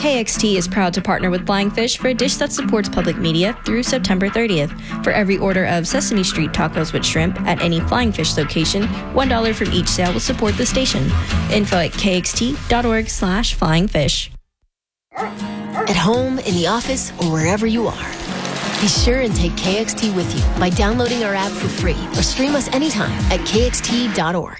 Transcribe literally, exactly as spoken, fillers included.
K X T is proud to partner with Flying Fish for a dish that supports public media through September thirtieth. For every order of Sesame Street tacos with shrimp at any Flying Fish location, one dollar from each sale will support the station. Info at kxt.org slash flying fish. At home, in the office, or wherever you are, be sure and take K X T with you by downloading our app for free or stream us anytime at k x t dot org.